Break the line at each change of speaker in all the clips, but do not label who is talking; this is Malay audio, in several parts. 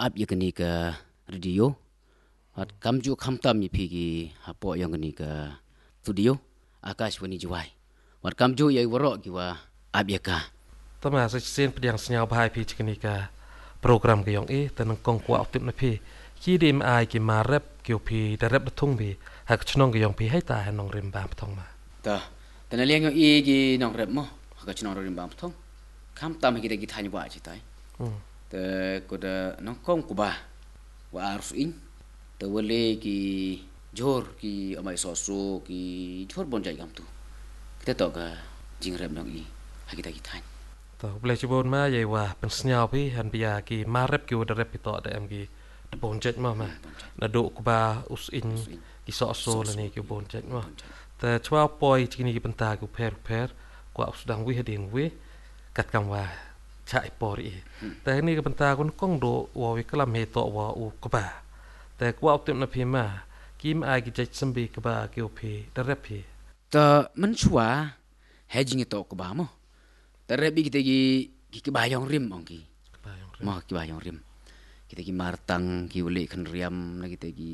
up ya kini ke radio hat kamju khamtam mi phigi hapo yang kini ke studio Akashwani Jawai wat kamju ya waro ki wa up ya ka
tama sa sen pediang senyau bahai pi chiknika program ke yong e tanang kong kwa optip na pi ki dim ai ki ma rep ki pi da rep thung bi hak chnong ke yong pi hai ta hanong rim ba thong ma
ta tanaliang yo e ki nong rep mo hak chnong rim ba thong khamtam ki de ki thani wa chi tai te ko da nong kong ku ba wa arus in te wale ki jor ki amai so ki jor bon jai gam tu kita to ka jing rep nong i hak kita ki thani
to ble chibon ma ye wa pen senyau pi han bia ki ma rep ki da rep pi to da em ki da bon jet ma na do ku ba us in ki so la ni ki bon jet ma te chwa poi chini ki penta ku per kwa us dang wi heding wi kat kam wa chai pori te ni ki penta kun kong do wa wi klam he to wa u ku ba te kwa optim na pi ma kim ai ki jet sambi ka ba ki pi da rep pi
ta man chwa hedging to ku ba mo terlebih kita ki bayong rim ongki mah ki bayong rim kita ki martang ki uli kan riam na kita ki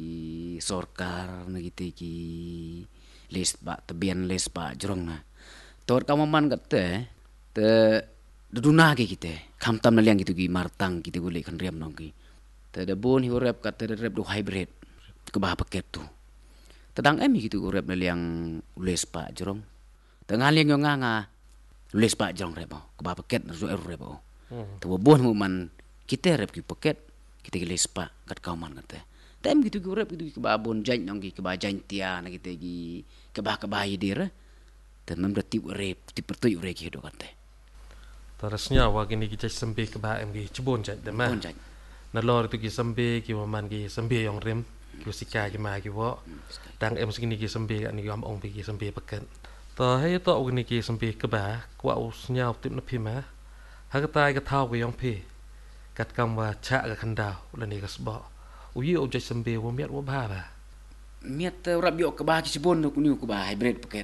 sorkar na kita ki les ba tebian les ba jrong na tor kamaman katte te duduna ki kita khamtam na liang gitu ki martang kita uli kan riam nongki te da bon hi rep katte rep do hybrid ke bah paket tu tedang em gitu rep na liang les ba jrong tengah liang yo nganga les pak jong rebo ke ba paket na zo rebo to bon mu man kita rep ki paket kita ki les pak kat kauman kate tem gitu ki rep gitu ki ba bon jan nong ki ba jan tia na kita ki ke ba yidir te mem berarti rep ti pertu ure ki do kate
tarasnya wa gini ki cai sambe ke ba em ki chibon jan de ma na lor tu ki sambe ki man ki sambe yong rem ki sika ki ma ki wo dang em sini ki sambe ani gam ong ki sambe paket to hai to ugni ki sampi ka ba kwa usnya optim na phima ha ka tai ka thau ki yong phi kat kam wa cha ka khandau la ni ka sba u yi o jai sambe wo miat wo ba ba
miat rap yo ka ba ki sibon ku ni ku ba hybrid paket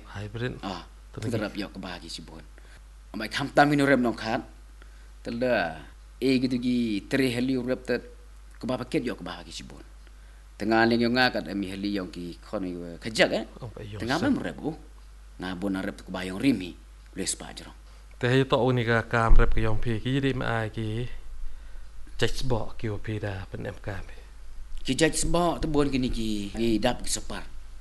to rap yo ka ba ki sibon amai kham tam ni rep nong khat tela e gitu ki tre heli rep ta ka ba paket yo ka ba ki sibon tengah leng yo nga kat mi heli yong ki khoni khajak tengah mem rep na bona rep ku bayong rimi les pa jro
te he to uni ka kam rep ki yong phi ki di ma ki jexbo ki o phi da pen em ka me
ki jexbo to bon ki ni ki dap ki separ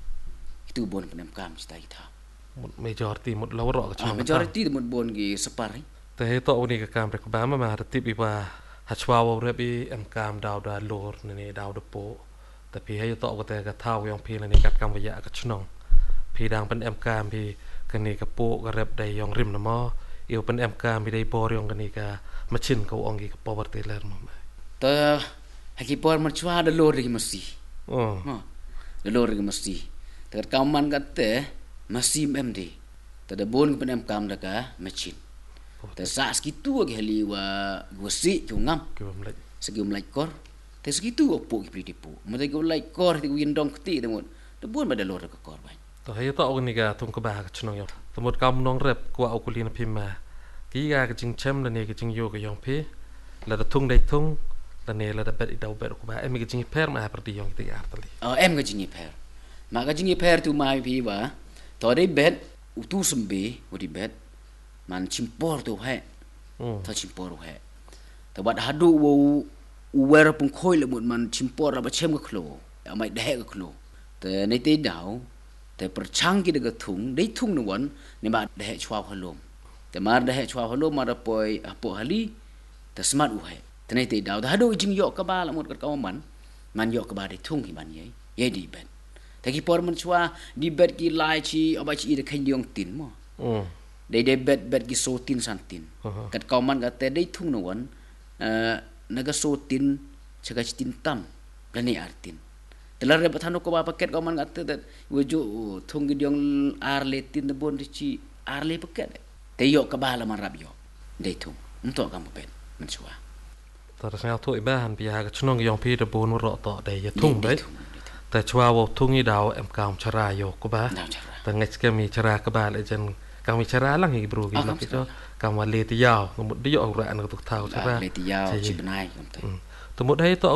itu bon pen em kam sta kita
majority mut law ro ka
majority mut bon ki separ
te he to uni ka kam rep ba ma reti bi ba ha chwa wo rep bi em kam daw da lor ni daw da po te pi he to ko te ka thau yong phi la ni kat kam wa ya ka chnongพี่ดังเป็นเอ็มกามพี่กันนี่กับปูกระเร็บได้ยองริมนะมอเอวเป็นเอ็มกามพี่ได้บอร์ยองกันนี่กับมาชินกับองกี้กับปอร์เตเลอร์มั้ง
แต่ให้กี่ปอร์มันชัวเดลโลร์กิมัสซีเดลโลร์กิมัสซีแต่กามันกันแต่มัสซีเอ็มดีแต่เดบอนเป็นเอ็มกามดักะมาชินแต่สาสกิตัวกี่ลีว่าวัสิจุงงามสกิมไลคอร์แต่สกิตัวปูกี่ปรีดิปูมันได้กิมไลคอร์ที่กูยินดองคตีแต่หมดเดบอนมาเดลโลร์กับคอร์ไป
ต่อให้ต่อวันนี้ก็ทุ่งกระบะก็ชนยองสมมติกำน้องเร็บกว่าเอากุลีนพิมมากี่กาก็จึงเช่มแล้วเนี่ยก็จึงโยกับยองพี่แล้วทุ่งได้ทุ่งแล้วเนี่ยแล้วเบ็ดอีดาวเบ็ดกว่าเอ็มก็จึงเพร์มาปฏิยองที่อาร์ตลี
เอ็มก็จึงเพร์มาก็จึงเพร์ตัวมาพี่ว่าตอนได้เบ็ดอุตุสมบีวันที่เบ็ดมันชิมปอร์ตัวให้ถ้าชิมปอร์ให้แต่ว่าฮัดดูว่าเวรปุ่งค่อยเลยหมดมันชิมปอร์เราไปเช่มก็คลอเอาไม่ได้ก็คลอแต่ในตีดาวแต่ประชังกินกับถุงได้ถุงหนึ่งวันในมาได้ชวาพลมแต่มาได้ชวาพลมมาได้ปล่อยปล่อยฮัลลีแต่สมาร์ทอุให้แต่ในตีดาวแต่ถ้าดูจริงยกกระบาละหมดกับมันยกกระบาได้ทุ่งที่มันยัยดีเบ็ดแต่กี่ปอร์มันชัวดีเบ็ดกี่ลายชีเอาไปชีได้แค่ยองตินมั้งได้เบ็ดกี่โซตินสันตินกับกมันกับแต่ได้ทุ่งหนึ่งวันนักโซตินชักตินตั้มและนี่อาร์ตินแต่ละเรื่องประธานก็ว่าpaket kau man kata that wujud thung gidiong arle tin bon dici arle paket te yo ka bala man rab yo dei thung untuk kamu pen mensua
terus ngau tu ibahan pia ka chnong yong pi de bon ro to dei ya thung bai te chwa wo thung ni daw em kam chara yo ko ba te ngech ke mi chara ka ba le jen kam mi chara lang hi bro gi nak cho kam wa le ti yaw mut de yo ra an ka tu thau chara
le ti yaw chi benai
tu mut dei to